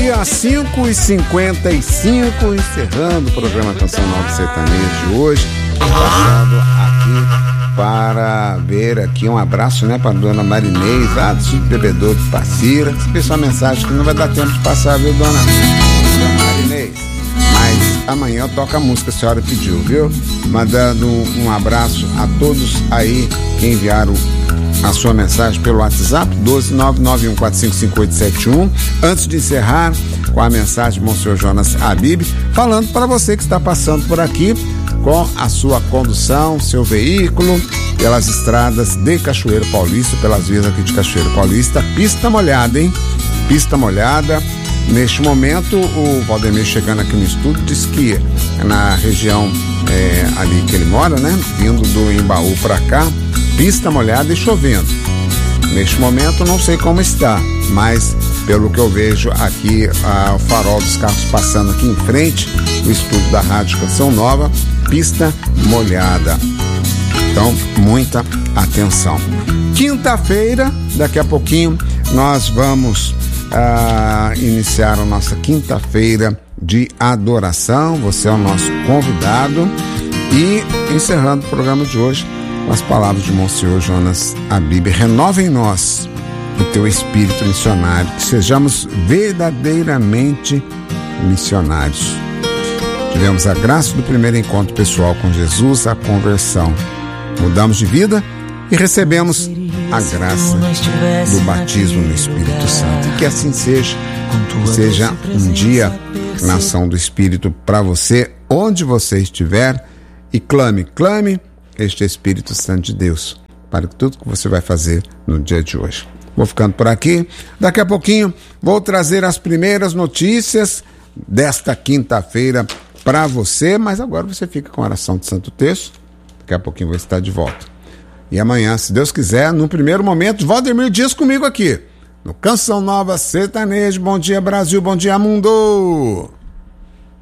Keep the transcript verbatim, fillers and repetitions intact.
dia, cinco e cinquenta e cinco, encerrando o programa Canção Nova Sertaneja de hoje. Passando aqui para ver aqui um abraço, né, para a dona Marinês, lá do Sítio Bebedouro de Passira. Essa é uma mensagem que não vai dar tempo de passar, viu, dona, dona Marinês? Mas amanhã toca a música que a senhora pediu, viu? Mandando um abraço a todos aí que enviaram a sua mensagem pelo WhatsApp, doze nove nove um quatro cinco cinco oito sete um. Antes de encerrar com a mensagem do Monsenhor Jonas Habib, falando para você que está passando por aqui com a sua condução, seu veículo, pelas estradas de Cachoeiro Paulista, pelas vias aqui de Cachoeiro Paulista, pista molhada, hein? Pista molhada. Neste momento, o Valdemir chegando aqui no estúdio disse que na região é, ali que ele mora, né? Vindo do Embaú para cá, pista molhada e chovendo. Neste momento não sei como está, mas pelo que eu vejo aqui, a, o farol dos carros passando aqui em frente, o estúdio da Rádio Canção Nova, pista molhada. Então, muita atenção. Quinta-feira, daqui a pouquinho, nós vamos ah, iniciar a nossa quinta-feira de adoração. Você é o nosso convidado. E encerrando o programa de hoje, as palavras de Monsenhor Jonas Habib: renova em nós o teu espírito missionário, que sejamos verdadeiramente missionários. Tivemos a graça do primeiro encontro pessoal com Jesus, a conversão. Mudamos de vida e recebemos a graça do batismo no Espírito Santo. E que assim seja, seja um dia na ação do Espírito para você, onde você estiver, e clame, clame este Espírito Santo de Deus para tudo que você vai fazer no dia de hoje. Vou ficando por aqui. Daqui a pouquinho vou trazer as primeiras notícias desta quinta-feira para você, mas agora você fica com a oração de Santo Texto. Daqui a pouquinho vou estar de volta. E amanhã, se Deus quiser, no primeiro momento, Valdemir Dias comigo aqui, no Canção Nova Sertaneja. Bom dia, Brasil, bom dia, mundo!